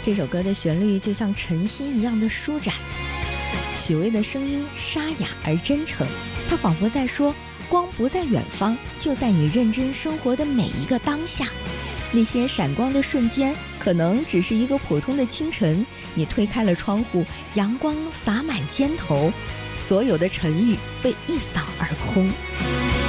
这首歌的旋律就像晨曦一样的舒展，许巍的声音沙哑而真诚，他仿佛在说，光不在远方，就在你认真生活的每一个当下。那些闪光的瞬间，可能只是一个普通的清晨，你推开了窗户，阳光洒满肩头，所有的尘雨被一扫而空。